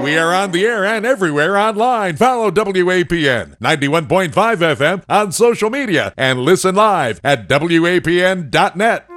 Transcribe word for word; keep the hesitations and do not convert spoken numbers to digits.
We are on the air and everywhere online. Follow W A P N ninety-one point five F M on social media and listen live at W A P N dot net.